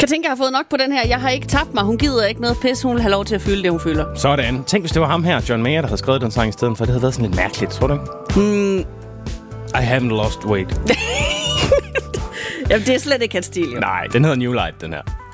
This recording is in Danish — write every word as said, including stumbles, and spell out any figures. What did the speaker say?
Jeg tænker, jeg har fået nok på den her. Jeg har ikke tabt mig. Hun gider ikke noget pis. Hun vil have lov til at fylde det, hun fylder. Sådan. Tænk, hvis det var ham her, John Mayer, der havde skrevet den sang i stedet for. Det havde været sådan lidt mærkeligt, tror du ikke? Mm. I haven't lost weight. Jamen, det er slet ikke hans stil, jo. Nej, den hedder New Light, den her.